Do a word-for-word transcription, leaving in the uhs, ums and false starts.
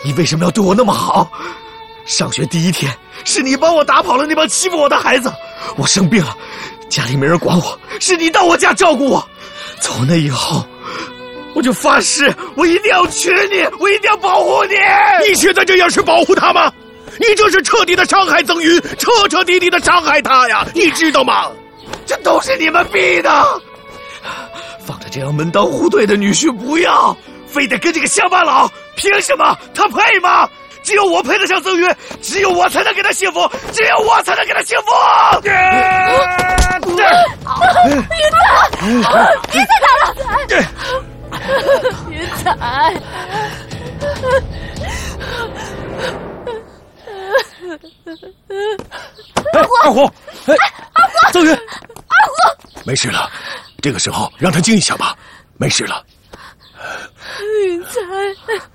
你为什么要对我那么好？上学第一天，是你帮我打跑了那帮欺负我的孩子。我生病了，家里没人管我，是你到我家照顾我。从那以后，我就发誓，我一定要娶你，我一定要保护你。 你现在这样是保护他吗？你这是彻底的伤害曾云，彻彻底底的伤害他呀，你知道吗？ 这都是你们逼的。放着这样门当户对的女婿不要，非得跟这个乡巴佬，凭什么？他配吗？只有我配得上曾云，只有我才能给他幸福，只有我才能给他幸福。 云彩，云彩打了！云彩， 哎，二虎，哎，二虎，曾云，二虎，没事了，这个时候让他静一下吧，没事了。 云彩。